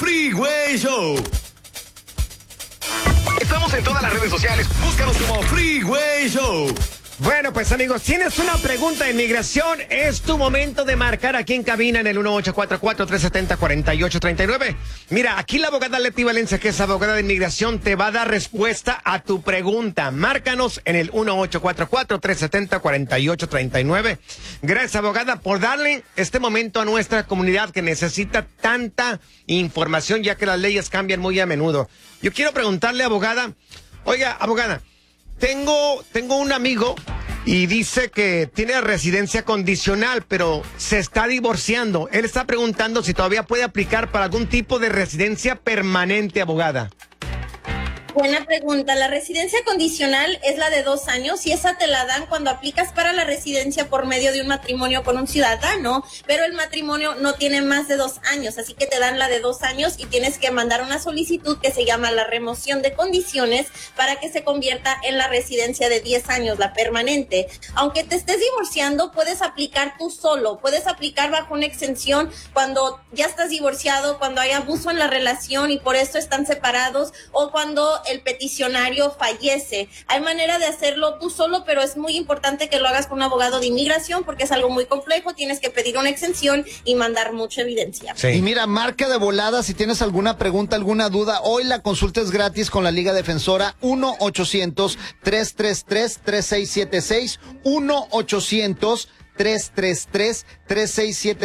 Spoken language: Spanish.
Freeway Show. Estamos en todas las redes sociales. Búscanos como Freeway Show. Bueno, pues amigos, tienes una pregunta de inmigración, es tu momento de marcar aquí en cabina en el 1844-370-4839. Mira, aquí la abogada Leti Valencia, que es abogada de inmigración, te va a dar respuesta a tu pregunta. Márcanos en el 1844-370-4839. Gracias, abogada, por darle este momento a nuestra comunidad que necesita tanta información, ya que las leyes cambian muy a menudo. Yo quiero preguntarle, abogada, oiga, abogada, tengo un amigo y dice que tiene residencia condicional, pero se está divorciando. Él está preguntando si todavía puede aplicar para algún tipo de residencia permanente, abogada. Buena pregunta. La residencia condicional es la de 2 años y esa te la dan cuando aplicas para la residencia por medio de un matrimonio con un ciudadano, pero el matrimonio no tiene más de 2 años, así que te dan la de 2 años y tienes que mandar una solicitud que se llama la remoción de condiciones para que se convierta en la residencia de 10 años, la permanente. Aunque te estés divorciando, puedes aplicar tú solo, puedes aplicar bajo una exención cuando ya estás divorciado, cuando hay abuso en la relación y por eso están separados, o cuando el peticionario fallece. Hay manera de hacerlo tú solo, pero es muy importante que lo hagas con un abogado de inmigración porque es algo muy complejo, tienes que pedir una exención y mandar mucha evidencia. Sí. Y mira, marca de volada si tienes alguna pregunta, alguna duda. Hoy la consulta es gratis con la Liga Defensora. 1-800-333-3676. 1-800-333-3676.